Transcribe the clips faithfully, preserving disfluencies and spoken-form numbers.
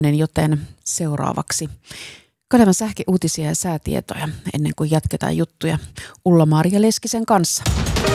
Joten seuraavaksi Kalevan sähköuutisia ja säätietoja ennen kuin jatketaan juttuja Ulla-Maria Leskisen kanssa.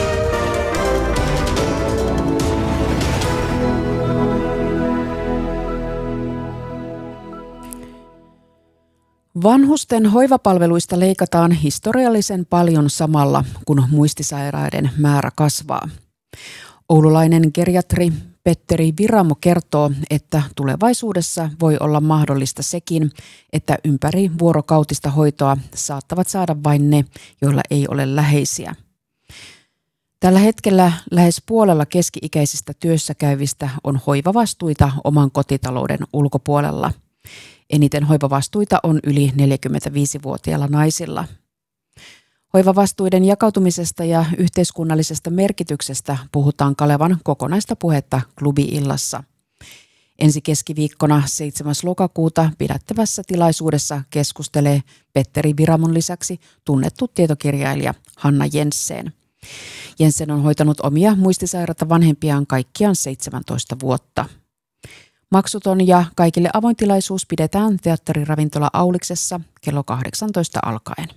Vanhusten hoivapalveluista leikataan historiallisen paljon samalla, kun muistisairaiden määrä kasvaa. Oululainen geriatri Petteri Viramo kertoo, että tulevaisuudessa voi olla mahdollista sekin, että ympäri vuorokautista hoitoa saattavat saada vain ne, joilla ei ole läheisiä. Tällä hetkellä lähes puolella keski-ikäisistä työssäkäyvistä on hoivavastuita oman kotitalouden ulkopuolella. Eniten hoivavastuita on yli neljäkymmentäviisivuotiailla naisilla. Hoivavastuiden jakautumisesta ja yhteiskunnallisesta merkityksestä puhutaan Kalevan kokonaista puhetta klubi-illassa. Ensi keskiviikkona seitsemäs lokakuuta pidättävässä tilaisuudessa keskustelee Petteri Viramon lisäksi tunnettu tietokirjailija Hanna Jensen. Jensen on hoitanut omia muistisairaita vanhempiaan kaikkiaan seitsemäntoista vuotta. Maksuton ja kaikille avoin tilaisuus pidetään teatteriravintola Auliksessa kello kahdeksantoista alkaen.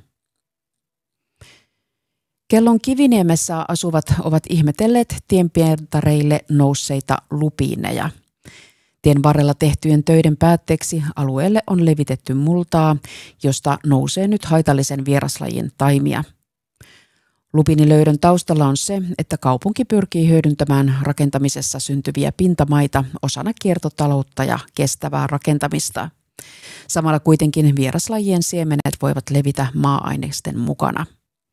Kellon Kiviniemessä asuvat ovat ihmetelleet tienpientareille nousseita lupiineja. Tien varrella tehtyjen töiden päätteeksi alueelle on levitetty multaa, josta nousee nyt haitallisen vieraslajin taimia. Lupiinilöydön taustalla on se, että kaupunki pyrkii hyödyntämään rakentamisessa syntyviä pintamaita osana kiertotaloutta ja kestävää rakentamista. Samalla kuitenkin vieraslajien siemenet voivat levitä maa-ainesten mukana.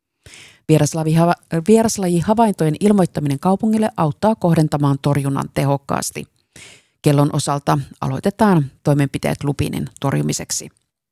Vieraslajihavaintojen ilmoittaminen kaupungille auttaa kohdentamaan torjunnan tehokkaasti. Kellon osalta aloitetaan toimenpiteet lupiinin torjumiseksi.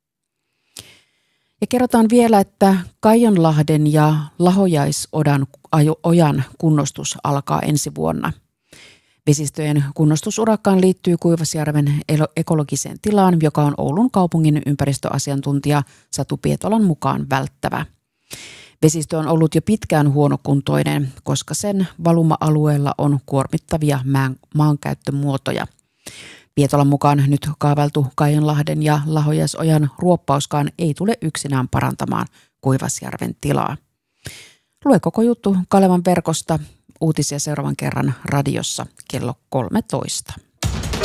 Ja kerrotaan vielä, että Kaijonlahden ja Lahojaisodan ojan kunnostus alkaa ensi vuonna. Vesistöjen kunnostusurakkaan liittyy Kuivasjärven ekologiseen tilaan, joka on Oulun kaupungin ympäristöasiantuntija Satu Pietolan mukaan välttävä. Vesistö on ollut jo pitkään huonokuntoinen, koska sen valuma-alueella on kuormittavia maankäyttömuotoja. Pietolan mukaan nyt kaavailtu Kaijonlahden ja Lahojaisojan ruoppauskaan ei tule yksinään parantamaan Kuivasjärven tilaa. Lue koko juttu Kalevan verkosta. Uutisia seuraavan kerran radiossa kello kolmetoista.